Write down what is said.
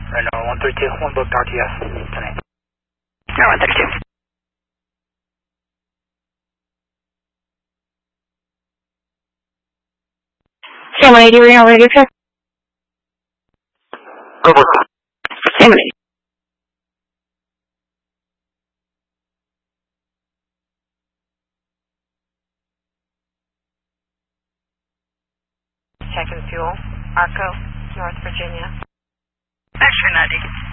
Right now, 132, one booked RTS tonight. No, 132. Sam 180, Reno, radio check. Over. Sam 180. Checking fuel. Arco, North Virginia. X-ray 90.